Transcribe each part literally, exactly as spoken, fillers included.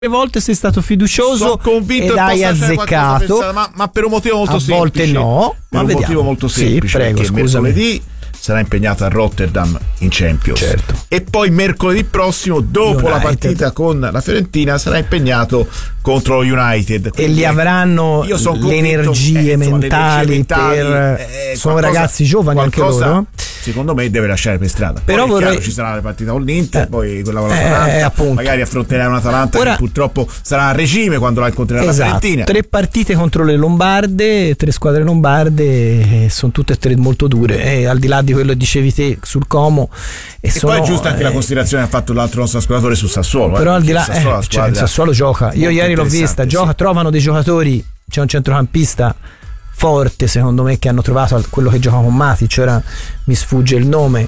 volte sei stato fiducioso, sono convinto ed hai azzeccato, pensata, ma, ma per un motivo molto a semplice. volte no, per ma un vediamo. motivo molto semplice, sì, prego, perché scusami. mercoledì sarà impegnato a Rotterdam in Champions, certo. E poi mercoledì prossimo, dopo United. la partita con la Fiorentina, sarà impegnato contro lo United. E li avranno io son le energie, eh, insomma, mentali, le energie mentali per eh, sono qualcosa, ragazzi giovani anche loro. Secondo me deve lasciare per strada. Però poi vorrei... chiaro, ci sarà la partita con l'Inter, eh, poi quella con l'Atalanta, eh, appunto. magari affronterà un'Atalanta Ora... che purtroppo sarà a regime quando la incontrerà esatto, la Fiorentina. Tre partite contro le Lombarde, tre squadre lombarde, eh, sono tutte e tre molto dure, eh, al di là di quello che dicevi te sul Como. E, e sono, poi è giusta anche eh, la considerazione che ha fatto l'altro nostro ascoltatore sul Sassuolo. Però eh, al di là, Sassuolo, eh, cioè, il Sassuolo gioca. Io ieri l'ho vista, gioca, sì. Trovano dei giocatori, c'è un centrocampista forte secondo me che hanno trovato, quello che gioca con Matic, ora mi sfugge il nome,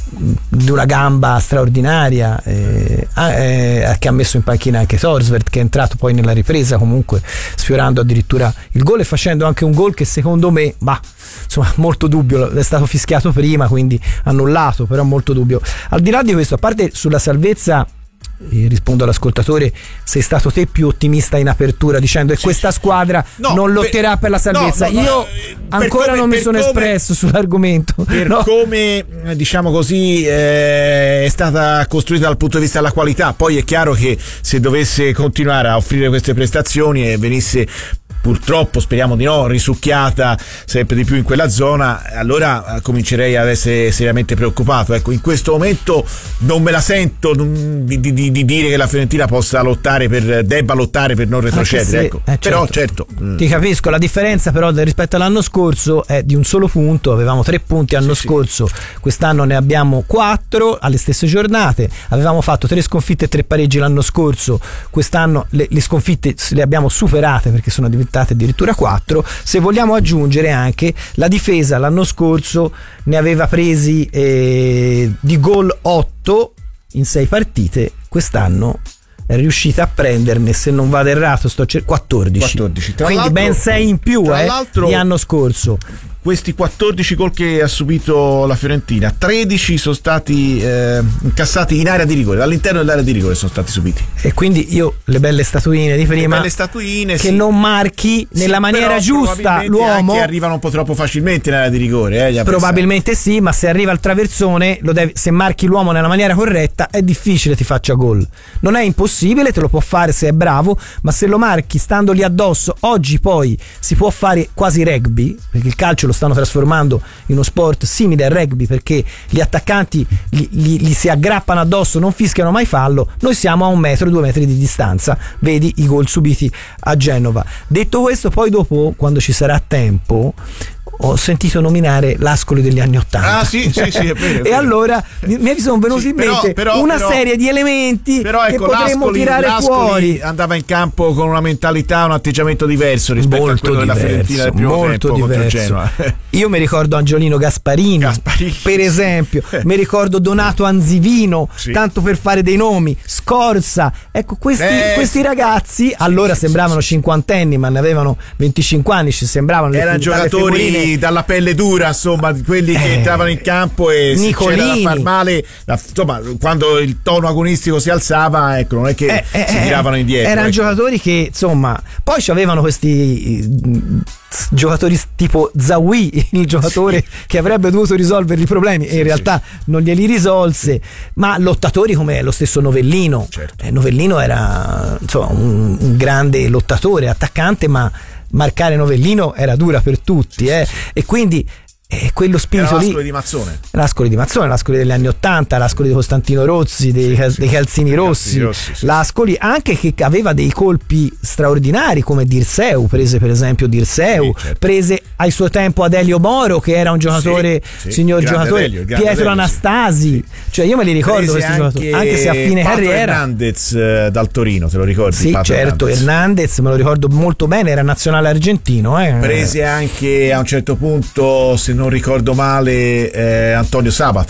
di una gamba straordinaria, eh, eh, che ha messo in panchina anche Thorsvert, che è entrato poi nella ripresa comunque sfiorando addirittura il gol e facendo anche un gol che secondo me, bah, insomma, molto dubbio, è stato fischiato prima, quindi annullato, però molto dubbio. Al di là di questo, a parte sulla salvezza, eh, rispondo all'ascoltatore, sei stato te più ottimista in apertura dicendo che sì, questa squadra no, non lotterà per, per la salvezza. No, no, io no, ancora come, non mi sono come, espresso sull'argomento per no. come diciamo così eh, è stata costruita dal punto di vista della qualità. Poi è chiaro che se dovesse continuare a offrire queste prestazioni e venisse, purtroppo speriamo di no, risucchiata sempre di più in quella zona, allora comincerei ad essere seriamente preoccupato. Ecco, in questo momento non me la sento di, di, di dire che la Fiorentina possa lottare per, debba lottare per non retrocedere, se, ecco. eh, certo. Però certo ti capisco, la differenza però rispetto all'anno scorso è di un solo punto. Avevamo tre punti l'anno sì, scorso, sì. Quest'anno ne abbiamo quattro alle stesse giornate. Avevamo fatto tre sconfitte e tre pareggi l'anno scorso, quest'anno le, le sconfitte le abbiamo superate perché sono diventate addirittura quattro. Se vogliamo aggiungere anche la difesa, l'anno scorso ne aveva presi eh, di gol otto in sei partite, quest'anno è riuscita a prenderne, se non vado errato, sto cer- quattordici, quattordici. Quindi ben sei in più eh, di anno scorso. Questi quattordici gol che ha subito la Fiorentina, tredici sono stati eh, incassati in area di rigore, all'interno dell'area di rigore sono stati subiti. E quindi io le belle statuine di prima, le belle statuine, che sì. non marchi nella sì, maniera giusta l'uomo, che arrivano un po' troppo facilmente in area di rigore, eh, probabilmente sì, ma se arriva al traversone lo devi, se marchi l'uomo nella maniera corretta è difficile ti faccia gol. Non è impossibile, te lo può fare se è bravo, ma se lo marchi stando lì addosso, oggi poi si può fare quasi rugby, perché il calcio lo stanno trasformando in uno sport simile al rugby, perché gli attaccanti li, li, li si aggrappano addosso, non fischiano mai fallo. Noi siamo a un metro, due metri di distanza, vedi i gol subiti a Genova. Detto questo, poi dopo, quando ci sarà tempo, ho sentito nominare l'Ascoli degli anni Ottanta. Ah sì, sì, sì, è vero, è vero. E allora mi sono venuti sì, in mente però, però, una però, serie di elementi però, ecco, che potremmo l'Ascoli, tirare l'Ascoli fuori. Andava in campo con una mentalità, un atteggiamento diverso rispetto molto a quello diverso, della Fiorentina del primo molto tempo diverso. Io mi ricordo Angiolino Gasparini, Gasparini per esempio, mi ricordo Donato Anzivino, sì. Tanto per fare dei nomi, Scorza, ecco questi, eh, questi ragazzi sì, allora sì, sembravano sì, cinquantenni, ma ne avevano venticinque anni, ci sembravano erano giocatori dalla pelle dura, insomma, quelli che eh, entravano in campo e Nicolini. C'era da far male, insomma, quando il tono agonistico si alzava, ecco, non è che eh, si eh, tiravano indietro. Erano ecco. Giocatori che, insomma, poi avevano questi giocatori tipo Zawi, il giocatore sì. che avrebbe dovuto risolvere i problemi e in realtà sì. non glieli risolse, ma lottatori come lo stesso Novellino. Certo. eh, Novellino era insomma un, un grande lottatore, attaccante, ma marcare Novellino era dura per tutti, sì, eh. sì. E quindi e quello spirito lì, l'Ascoli di Mazzone, l'Ascoli di Mazzone, l'Ascoli degli anni Ottanta, l'Ascoli di Costantino Rossi, dei, sì, dei Calzini sì, Rossi, Rossi sì, l'Ascoli anche che aveva dei colpi straordinari come Dirseu, prese per esempio Dirseu, sì, certo. prese al suo tempo Adelio Moro che era un giocatore, sì, sì, signor giocatore, Adelio, Pietro Adelio, Anastasi, sì. Cioè io me li ricordo prese questi anche giocatori, anche se a fine Pato carriera. Hernandez eh, dal Torino, te lo ricordi? Sì, Pato certo, Hernandez. Hernandez me lo ricordo molto bene, era nazionale argentino, eh. Prese anche a un certo punto, se non ricordo male, Eh, Antonio Sabato,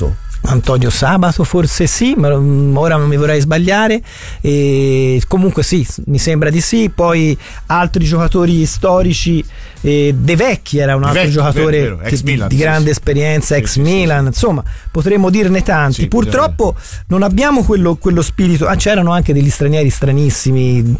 Antonio Sabato forse sì, ma ora non mi vorrei sbagliare, e comunque sì, mi sembra di sì. Poi altri giocatori storici, eh, De Vecchi era un altro Vecchi, giocatore vero, vero, ex che, Milan, di sì, grande sì. esperienza, Sì, ex sì, Milan, sì. insomma potremmo dirne tanti. Sì, Purtroppo non abbiamo quello, quello spirito. Ah, c'erano anche degli stranieri stranissimi,